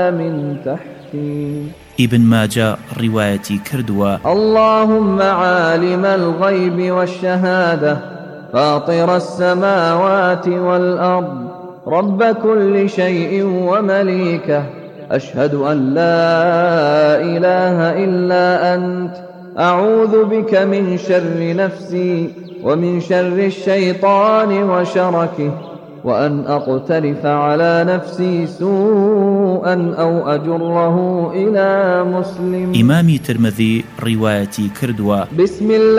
من تحتي. ابن ماجه روايتي كردوا. اللهم عالم الغيب والشهادة فاطر السماوات والأرض رب كل شيء ومليكه أشهد أن لا إله إلا أنت أعوذ بك من شر نفسي ومن شر الشيطان وشركه وأن أقترف على نفسي سوءا أو أجره إلى مسلم. إمامي ترمذي روايتي كردوا. بسم الله